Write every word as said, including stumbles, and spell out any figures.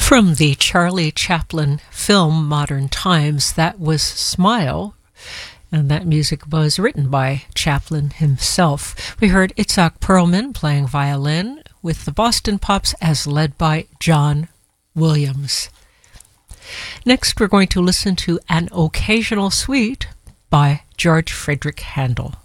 From the Charlie Chaplin film Modern Times, that was Smile, and that music was written by Chaplin himself. We heard Itzhak Perlman playing violin with the Boston Pops as led by John Williams. Next, we're going to listen to An Occasional Suite by George Frederick Handel.